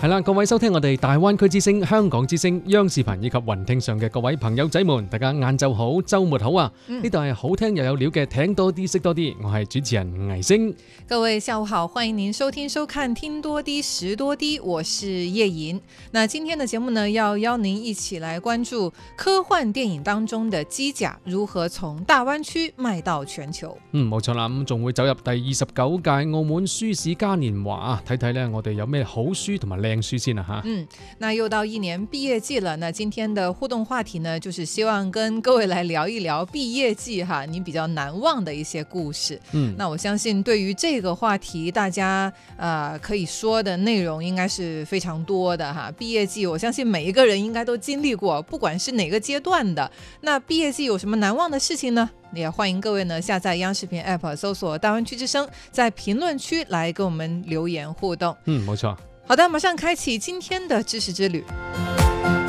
係啦，各位收聽我哋大灣區之聲、香港之聲、央視頻以及雲聽上嘅各位朋友仔們，大家晏晝好，週末好啊！呢度係好聽又有料嘅聽多啲識多啲，我係主持人倪星。 各位下午好，歡迎您收聽收看聽多啲識多啲，我是葉瑩。那今天的節目呢，要邀您一起來關注科幻電影當中的機甲如何從大灣區賣到全球。 冇錯啦，咁仲會走入第29屆澳門書市嘉年華啊，睇睇呢我哋有咩好書同埋靚書先啊吓。 那又到一年畢業季了，那今天的互動話題呢，就是希望跟各位來聊一聊畢業季哈，你比較難忘的一些故事。那我相信對於這個話題，大家可以說的內容應該是非常多的哈。畢業季，我相信每一個人應該都經歷過，不管是哪個階段的。那畢業季有什麼難忘的事情呢？也歡迎各位呢下載央視頻 App 搜索大灣區之聲，在評論區來跟我們留言互動。 冇錯。 好的，馬上開啟今天的知識之旅。